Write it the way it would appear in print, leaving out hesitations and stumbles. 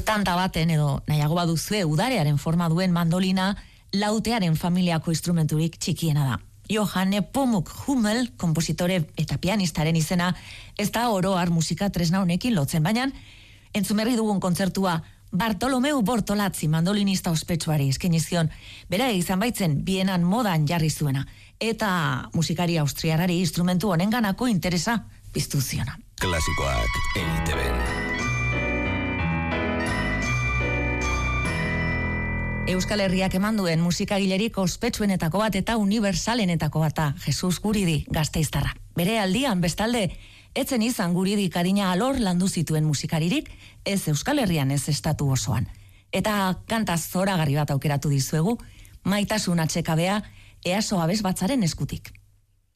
tanta baten edo nahiago baduzue udarearen forma duen mandolina lautearen familiako instrumenturik txikiena da. Johann Nepomuk Hummel, kompositore eta pianistaren izena, ez da oroar musika tresna honekin lotzen, baina entzumerri dugun kontzertua Bartolomeu Bortolazzi mandolinista ospetsuari eskaini zion, bera izan baitzen Bienan modan jarri zuena, eta musikari austriarrari instrumentu honenganako interesa piztu ziona. Klasikoak EITB. Euskal Herriak eman duen musikagilerik ospetsuenetako bat eta unibersalenetako bata, Jesus Guridi Gasteiztarra. Bere aldian bestalde, etzen izan Guridik adina alor landu zituen musikaririk, ez Euskal Herrian ez estatu osoan. Eta kanta zoragarri bat aukeratu dizuegu, Maitasun atsekabea EASO abesbatzaren eskutik.